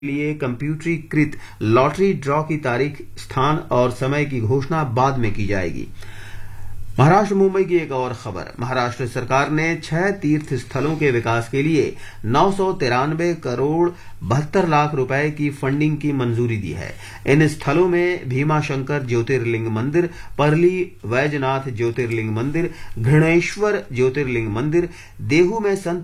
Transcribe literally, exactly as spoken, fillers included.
लिए कंप्यूटरीकृत lottery draw की तारीख, स्थान और समय की घोषणा बाद में की जाएगी। महाराष्ट्र मुंबई की एक और खबर। महाराष्ट्र सरकार ने छह तीर्थ स्थलों के विकास के लिए नौ सौ तिरानवे करोड़ बहत्तर लाख रुपए की फंडिंग की मंजूरी दी है। इन स्थलों में भीमाशंकर ज्योतिर्लिंग मंदिर, परली वैजनाथ ज्योतिर्लिंग मंदिर, घृणेश्वर ज्योतिर्लिंग मंदिर, देहू में संत